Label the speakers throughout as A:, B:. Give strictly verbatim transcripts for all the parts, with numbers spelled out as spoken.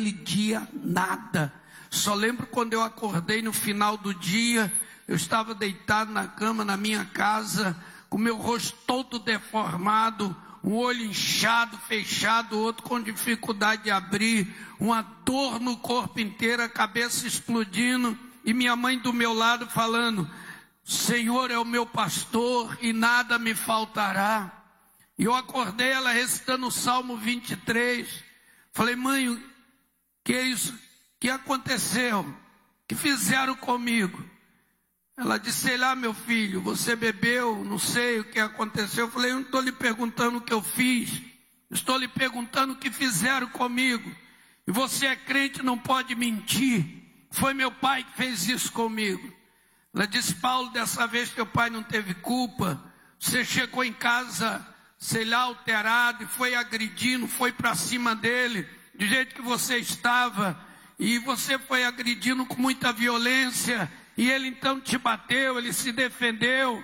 A: Aquele dia, nada. Só lembro quando eu acordei no final do dia, eu estava deitado na cama na minha casa, com meu rosto todo deformado, um olho inchado, fechado, outro com dificuldade de abrir, uma dor no corpo inteiro, a cabeça explodindo, e minha mãe do meu lado falando: Senhor é o meu pastor e nada me faltará. E eu acordei ela recitando o Salmo vinte e três. Falei: mãe, o que é isso? O que aconteceu? O que fizeram comigo? Ela disse: sei lá, meu filho, você bebeu, não sei o que aconteceu. Eu falei: eu não estou lhe perguntando o que eu fiz, estou lhe perguntando o que fizeram comigo. E você é crente, não pode mentir. Foi meu pai que fez isso comigo. Ela disse: Paulo, dessa vez teu pai não teve culpa. Você chegou em casa, sei lá, alterado, e foi agredindo, foi para cima dele, do jeito que você estava, e você foi agredindo com muita violência, e ele então te bateu, ele se defendeu.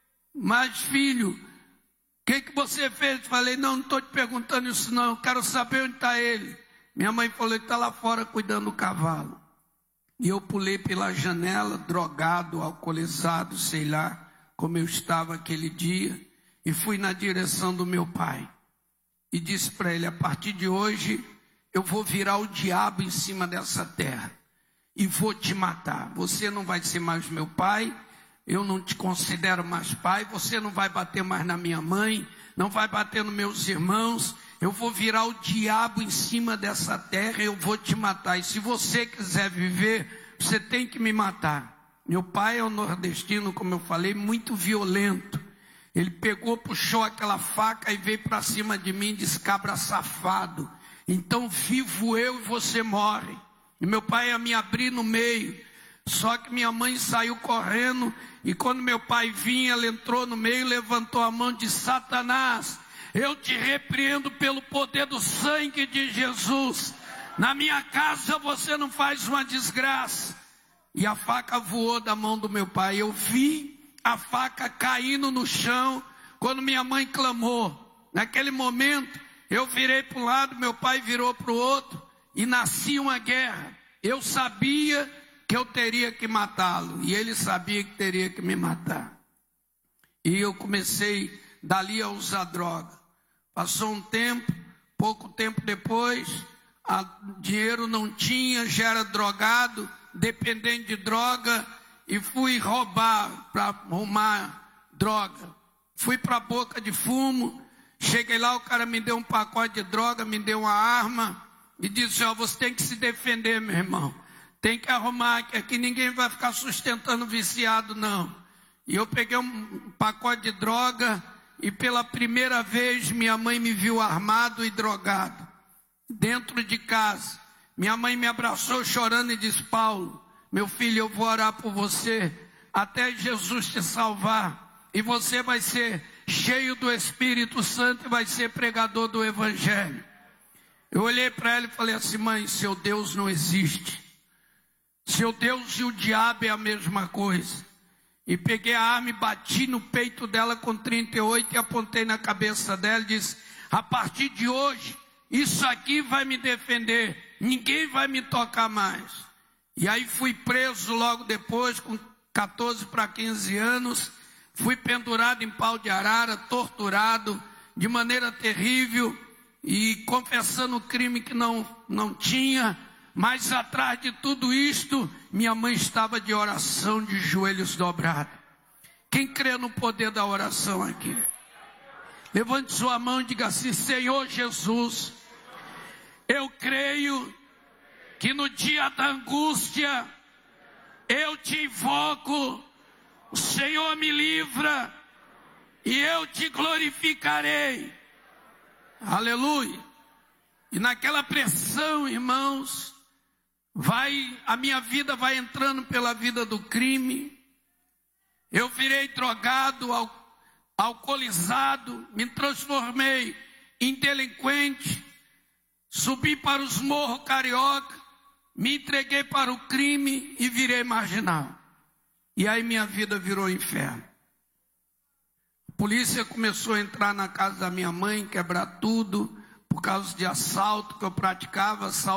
A: Mas filho, o que, que você fez? Falei: não, não estou te perguntando isso não, quero saber onde está ele. Minha mãe falou: ele está lá fora cuidando do cavalo. E eu pulei pela janela, drogado, alcoolizado, sei lá, como eu estava aquele dia, e fui na direção do meu pai. E disse para ele: a partir de hoje, eu vou virar o diabo em cima dessa terra. E vou te matar. Você não vai ser mais meu pai, eu não te considero mais pai, você não vai bater mais na minha mãe, não vai bater nos meus irmãos. Eu vou virar o diabo em cima dessa terra e eu vou te matar. E se você quiser viver, você tem que me matar. Meu pai é um nordestino, como eu falei, muito violento. Ele pegou, puxou aquela faca e veio para cima de mim e disse: cabra safado, então vivo eu e você morre. E meu pai ia me abrir no meio. Só que minha mãe saiu correndo, e quando meu pai vinha, ela entrou no meio, levantou a mão de Satanás. Eu te repreendo pelo poder do sangue de Jesus. Na minha casa você não faz uma desgraça. E a faca voou da mão do meu pai. Eu vi a faca caindo no chão quando minha mãe clamou. Naquele momento eu virei para um lado, meu pai virou para o outro, e nascia uma guerra. Eu sabia que eu teria que matá-lo, e ele sabia que teria que me matar. E eu comecei dali a usar droga. Passou um tempo, pouco tempo depois, a, dinheiro não tinha, já era drogado, dependente de droga, e fui roubar para arrumar droga. Fui para a boca de fumo, cheguei lá, o cara me deu um pacote de droga, me deu uma arma, e disse: ó, você tem que se defender, meu irmão. Tem que arrumar, que aqui ninguém vai ficar sustentando viciado, não. E eu peguei um pacote de droga, e pela primeira vez minha mãe me viu armado e drogado, dentro de casa. Minha mãe me abraçou chorando e disse: Paulo, meu filho, eu vou orar por você, até Jesus te salvar, e você vai ser cheio do Espírito Santo e vai ser pregador do Evangelho. Eu olhei para ela e falei assim: mãe, seu Deus não existe. Seu Deus e o diabo é a mesma coisa. E peguei a arma e bati no peito dela com trinta e oito e apontei na cabeça dela e disse: a partir de hoje, isso aqui vai me defender, ninguém vai me tocar mais. E aí fui preso logo depois, com catorze para quinze anos, fui pendurado em pau de arara, torturado de maneira terrível, e confessando o crime que não, não tinha. Mas atrás de tudo isto, minha mãe estava de oração, de joelhos dobrados. Quem crê no poder da oração aqui? Levante sua mão e diga assim: Senhor Jesus, eu creio que no dia da angústia, eu te invoco, o Senhor me livra, e eu te glorificarei. Aleluia. E naquela pressão, irmãos, vai, a minha vida vai entrando pela vida do crime. Eu virei drogado, al, alcoolizado, me transformei em delinquente, subi para os morros carioca, me entreguei para o crime e virei marginal. E aí minha vida virou inferno. A polícia começou a entrar na casa da minha mãe, quebrar tudo, por causa de assalto que eu praticava, assalto